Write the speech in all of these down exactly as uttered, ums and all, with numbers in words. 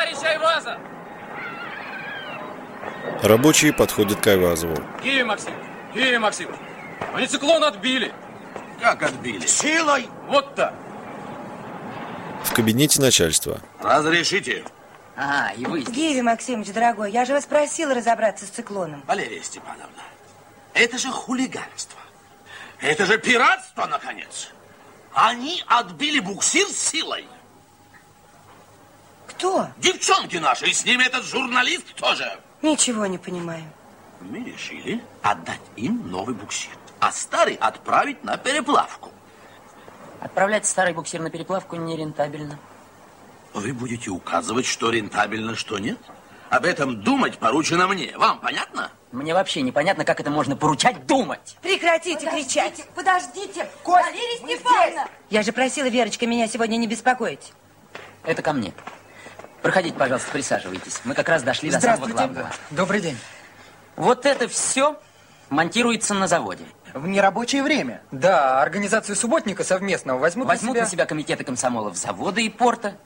Товарищ Айвазов! Рабочие подходят к Айвазову. Киев Максимович, Киев Максимович, они циклон отбили. Как отбили? Силой? Вот так. В кабинете начальства. Разрешите? Ага, и вы здесь. Гиви Максимович, дорогой, я же вас просила разобраться с циклоном. Валерия Степановна, это же хулиганство. Это же пиратство, наконец. Они отбили буксир силой. Кто? Девчонки наши, и с ними этот журналист тоже. Ничего не понимаю. Мы решили отдать им новый буксир, а старый отправить на переплавку. Отправлять старый буксир на переплавку нерентабельно. Вы будете указывать, что рентабельно, что нет? Об этом думать поручено мне. Вам понятно? Мне вообще непонятно, как это можно поручать думать. Прекратите Подождите, кричать. Подождите, Кость, Валерия вы Степановна. здесь? Я же просила, Верочка, меня сегодня не беспокоить. Это ко мне. Проходите, пожалуйста, присаживайтесь. Мы как раз дошли до самого главного. Добрый день. Вот это все монтируется на заводе. В нерабочее время. Да, организацию субботника совместного возьмут, Возьмут на себя... на себя комитеты комсомолов завода и порта.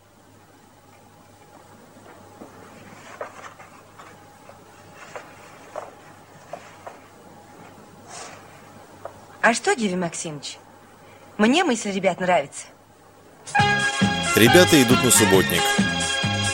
А что, Гиви Максимович? Мне мысль ребят нравится. Ребята идут на субботник.